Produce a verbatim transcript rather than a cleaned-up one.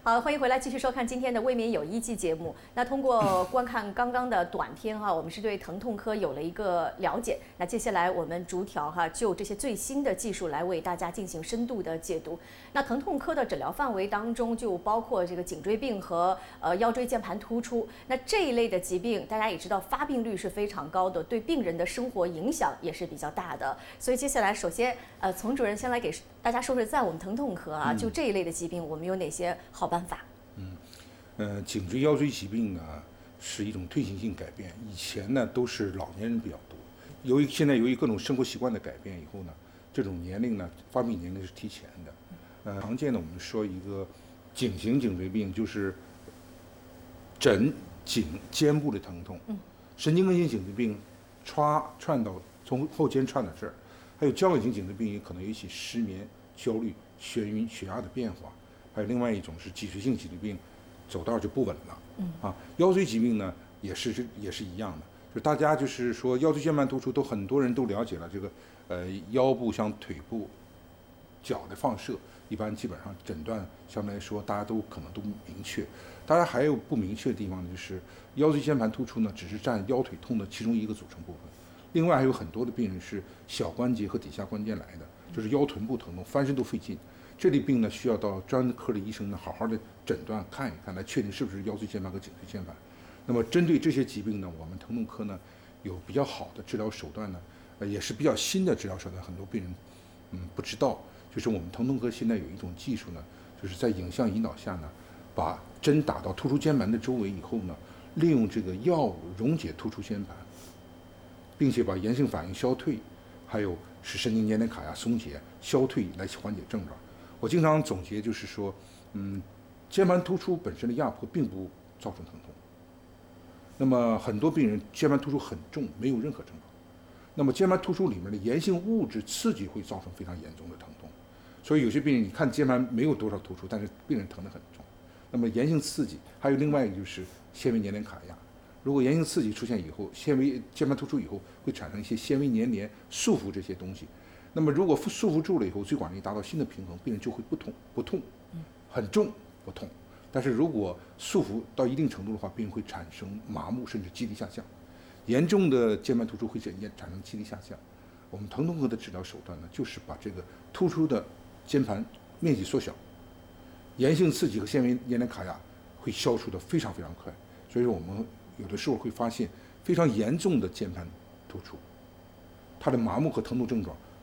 好，欢迎回来，继续收看今天的《卫冕有医记》节目。那通过观看刚刚的短片哈，我们是对疼痛科有了一个了解。那接下来我们逐条哈，就这些最新的技术来为大家进行深度的解读。那疼痛科的诊疗范围当中就包括这个颈椎病和呃腰椎间盘突出。那这一类的疾病，大家也知道发病率是非常高的，对病人的生活影响也是比较大的。所以接下来，首先呃，丛主任先来给大家说说，在我们疼痛科啊，就这一类的疾病，我们有哪些好办法？ 嗯，呃，颈椎腰椎疾病呢是一种退行性改变，以前呢都是老年人比较多，由于现在由于各种生活习惯的改变以后呢，这种年龄呢发病年龄是提前的。呃，常见的我们说一个颈型颈椎病，就是枕颈肩部的疼痛，神经根性颈椎病歘串到从后肩串到这儿，还有交感型颈椎病也可能引起失眠、焦虑、眩晕、血压的变化。还有另外一种是脊髓性脊椎病，走道就不稳了。嗯啊，腰椎疾病呢也是也是一样的，就大家就是说腰椎间盘突出都很多人都了解了这个呃腰部向腿部脚的放射，一般基本上诊断相对来说大家都可能都明确。当然还有不明确的地方，就是腰椎间盘突出呢只是占腰腿痛的其中一个组成部分，另外还有很多的病人是小关节和底下关节来的，就是腰臀部疼痛，翻身都费劲。这类病呢，需要到专科的医生呢好好的诊断看一看，来确定是不是腰椎间盘和颈椎间盘。那么针对这些疾病呢，我们疼痛科呢有比较好的治疗手段呢，呃也是比较新的治疗手段，很多病人嗯不知道，就是我们疼痛科现在有一种技术呢，就是在影像引导下呢，把针打到突出间盘的周围以后呢，利用这个药物溶解突出间盘，并且把炎性反应消退，还有使神经节点卡压松解消退来缓解症状。我经常总结就是说，嗯，肩盘突出本身的压迫并不造成疼痛。那么很多病人肩盘突出很重，没有任何症状。那么肩盘突出里面的炎性物质刺激会造成非常严重的疼痛。所以有些病人你看肩盘没有多少突出，但是病人疼得很重。那么炎性刺激还有另外一个就是纤维粘连卡压。如果炎性刺激出现以后，纤维肩盘突出以后会产生一些纤维粘连束缚这些东西。那么如果束缚住了以后，椎管力达到新的平衡，病人就会不痛不痛，很重不痛。但是如果束缚到一定程度的话，病人会产生麻木甚至肌力下降。严重的肩盘突出会产生肌力下降。我们疼痛科的治疗手段呢，就是把这个突出的肩盘面积缩小，炎性刺激和纤维粘连卡压会消除的非常非常快。所以说我们有的时候会发现非常严重的肩盘突出，它的麻木和疼痛症状